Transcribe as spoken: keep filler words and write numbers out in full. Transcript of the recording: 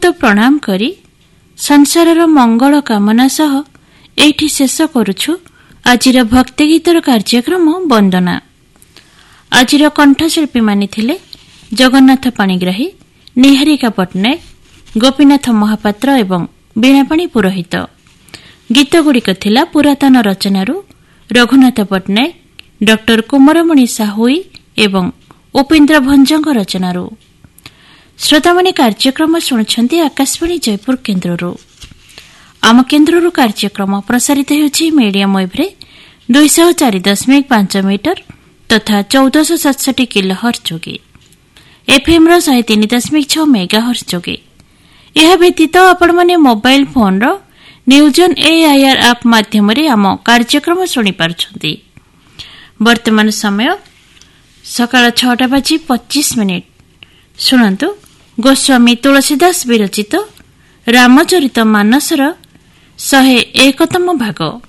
प्रणाम करी संसारर मंगल कामना सह एठी शेष करुछु आजिर भक्ति गीतर कार्यक्रम वंदना। आजिर कंठशिल्पी मानि थिले जगन्नाथ पाणिग्राही, निहारिका पट्टनायक, गोपीनाथ महापात्र एवं बीणापाणी पुरोहित। गीतगुड़िक थिला पुरातन रचनारू रघुनाथ पट्टनायक, डॉक्टर कुमारमणि साहुई एवं उपेन्द्र भंजଙ୍କ रचनारू। श्रोतामणि कार्यक्रम शुणुछंती आकाशवाणी जयपुर केन्द्ररू। आम केन्द्ररू कार्यक्रम प्रसारित होछि मीडियम वेव्रे दुई सौ चार दशमिक पांच मीटर तथा चौदह सौ सतसठी किलो हर्ट्ज जोगे, एफएम रो शहे तीन दशमिक छह मेगा हर्ट्ज जोगे। यह व्यतीत आपण माने mobile phone row news on AIR app माध्यम आम कार्यक्रम शुणी पारुछंती। वर्तमान समय सकाळ छटा बाजी पच्चीस मिनिट। शुणंतु गोस्वामी तुलसीदास विरचित रामचरित मानसर शहे एकतम भाग।